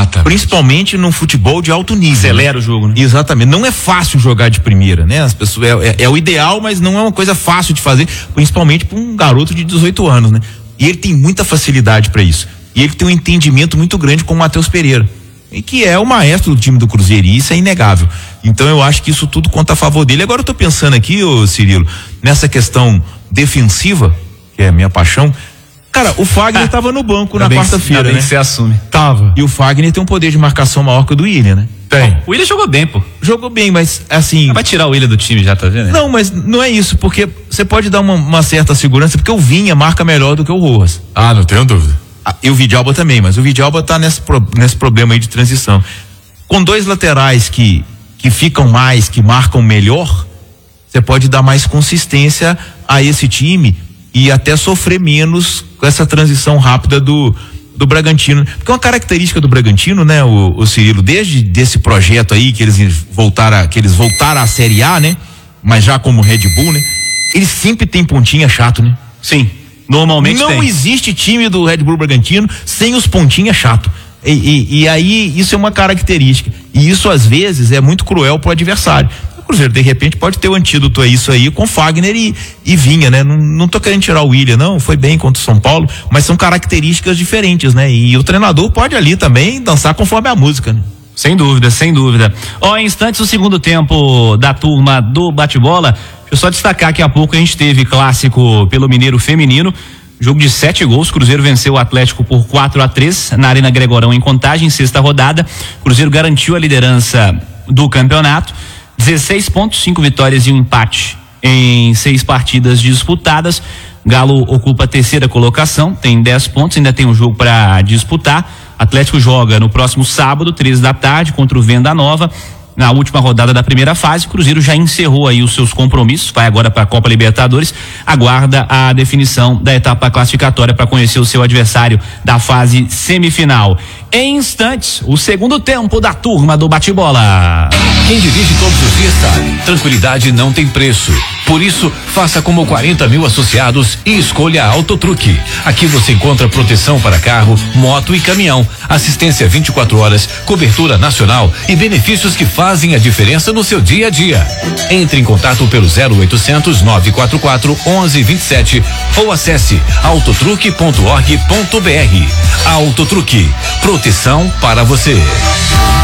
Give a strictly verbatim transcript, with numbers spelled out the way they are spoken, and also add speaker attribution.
Speaker 1: Exatamente.
Speaker 2: Principalmente no futebol de alto nível.
Speaker 3: Acelera, né, o jogo, né?
Speaker 2: Exatamente. Não é fácil jogar de primeira, né? As pessoas, é, é, é o ideal, mas não é uma coisa fácil de fazer, principalmente para um garoto de dezoito anos, né? E ele tem muita facilidade para isso. E ele tem um entendimento muito grande com o Matheus Pereira, e que é o maestro do time do Cruzeiro, e isso é inegável. Então eu acho que isso tudo conta a favor dele. Agora eu tô pensando aqui, ô Cirilo, nessa questão defensiva, que é a minha paixão. Cara, o Fagner tava no banco na quarta-feira, né?
Speaker 3: Que você assume.
Speaker 1: Tava.
Speaker 2: E o Fagner tem um poder de marcação maior que o do Willian, né?
Speaker 1: Tem.
Speaker 3: O Willian jogou bem, pô.
Speaker 2: Jogou bem, mas assim...
Speaker 3: Vai tirar o Willian do time já, tá vendo?
Speaker 2: Não, mas não é isso, porque você pode dar uma, uma certa segurança, porque o Vinha marca melhor do que o Rojas.
Speaker 1: Ah, não tenho dúvida.
Speaker 2: Ah, e o Vidalba também, mas o Vidalba tá nesse, pro, nesse problema aí de transição. Com dois laterais que, que ficam mais, que marcam melhor, você pode dar mais consistência a esse time e até sofrer menos com essa transição rápida do, do Bragantino. Porque uma característica do Bragantino, né, o, o Cirilo, desde desse projeto aí que eles voltaram, que eles voltaram à Série A, né? Mas já como Red Bull, né? Eles sempre tem pontinha chato, né?
Speaker 3: Sim, normalmente
Speaker 2: não
Speaker 3: tem.
Speaker 2: existe time do Red Bull Bragantino sem os pontinha chato. E, e, e aí isso é uma característica. E isso às vezes é muito cruel pro adversário. O Cruzeiro de repente pode ter o antídoto a isso aí com Fagner e, e Vinha, né? Não, não tô querendo tirar o Willian, não, foi bem contra o São Paulo, mas são características diferentes, né? E o treinador pode ali também dançar conforme a música, né?
Speaker 3: Sem dúvida, sem dúvida. Ó, em instantes o segundo tempo da turma do bate-bola. Deixa eu só destacar que há pouco a gente teve clássico pelo Mineiro Feminino. Jogo de sete gols, Cruzeiro venceu o Atlético por quatro a três na Arena Gregorão em Contagem, sexta rodada. Cruzeiro garantiu a liderança do campeonato, dezesseis pontos, cinco vitórias e um empate em seis partidas disputadas. Galo ocupa a terceira colocação, tem dez pontos, ainda tem um jogo para disputar. Atlético joga no próximo sábado, três da tarde, contra o Venda Nova. Na última rodada da primeira fase, o Cruzeiro já encerrou aí os seus compromissos, vai agora para a Copa Libertadores, aguarda a definição da etapa classificatória para conhecer o seu adversário da fase semifinal. Em instantes, o segundo tempo da turma do bate-bola.
Speaker 4: Quem dirige todos os dias sabe, tranquilidade não tem preço. Por isso, faça como quarenta mil associados e escolha a Autotruque. Aqui você encontra proteção para carro, moto e caminhão, assistência vinte e quatro horas, cobertura nacional e benefícios que fazem a diferença no seu dia a dia. Entre em contato pelo zero oitocentos, nove quatro quatro, onze vinte e sete ou acesse autotruque ponto org ponto br. Autotruque, proteção para você.